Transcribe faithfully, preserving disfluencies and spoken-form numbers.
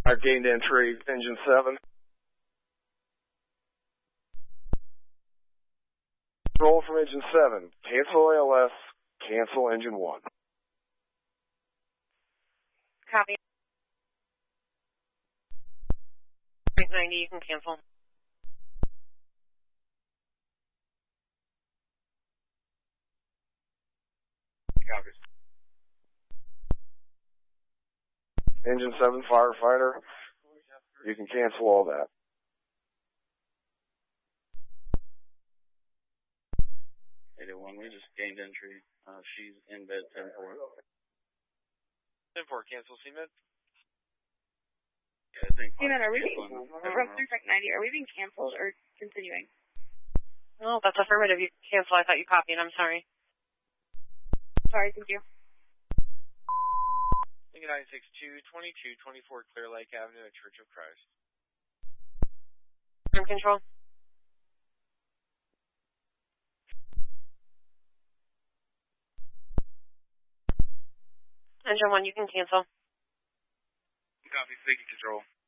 I gained entry, engine seven. Control from engine seven. Cancel A L S, cancel engine one. Copy. ninety, you can cancel. Copy. Engine seven firefighter, you can cancel all that. eighty-one, we just gained entry. Uh, she's in bed ten four. ten four, cancel C M E D. Yeah, I think. C M E D, are we being, from three Tech ninety, are we being canceled or continuing? No, that's affirmative. You can cancel. I thought you copied. I'm sorry. Sorry, thank you. Lincoln nine six two, twenty-two twenty-four Clear Lake Avenue at Church of Christ. Room control. Engine one, you can cancel. Copy, Fleet Control.